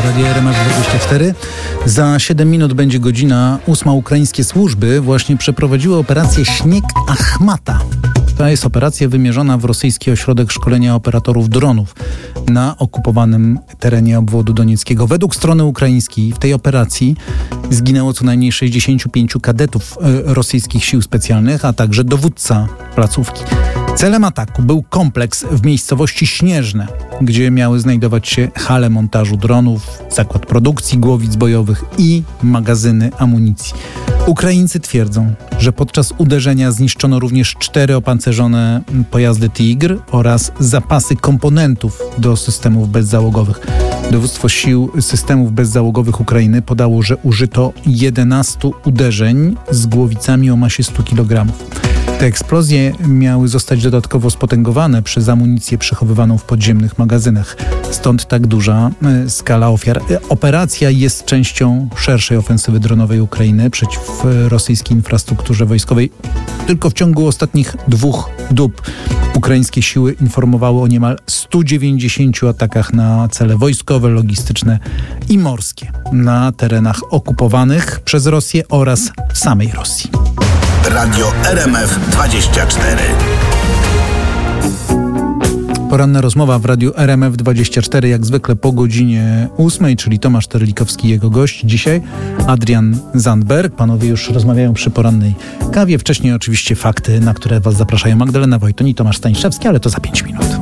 Radio RMF24. Za 7 minut będzie godzina 8. Ukraińskie służby właśnie przeprowadziły operację Śnieg Achmata. To jest operacja wymierzona w rosyjski ośrodek szkolenia operatorów dronów na okupowanym terenie obwodu donieckiego. Według strony ukraińskiej w tej operacji zginęło co najmniej 65 kadetów rosyjskich sił specjalnych, a także dowódca placówki. Celem ataku był kompleks w miejscowości Śnieżne, gdzie miały znajdować się hale montażu dronów, zakład produkcji głowic bojowych i magazyny amunicji. Ukraińcy twierdzą, że podczas uderzenia zniszczono również 4 opancerzone pojazdy Tigr oraz zapasy komponentów do systemów bezzałogowych. Dowództwo sił systemów bezzałogowych Ukrainy podało, że użyto 11 uderzeń z głowicami o masie 100 kg. Te eksplozje miały zostać dodatkowo spotęgowane przez amunicję przechowywaną w podziemnych magazynach. Stąd tak duża skala ofiar. Operacja jest częścią szerszej ofensywy dronowej Ukrainy przeciw rosyjskiej infrastrukturze wojskowej. Tylko w ciągu ostatnich 2 dób ukraińskie siły informowały o niemal 190 atakach na cele wojskowe, logistyczne i morskie na terenach okupowanych przez Rosję oraz w samej Rosji. Radio RMF24. Poranna rozmowa w Radiu RMF24 jak zwykle po godzinie 8, czyli Tomasz Terlikowski i jego gość. Dzisiaj Adrian Zandberg. Panowie już rozmawiają przy porannej kawie. Wcześniej oczywiście fakty, na które was zapraszają Magdalena Wojton i Tomasz Staniszewski, ale to za 5 minut.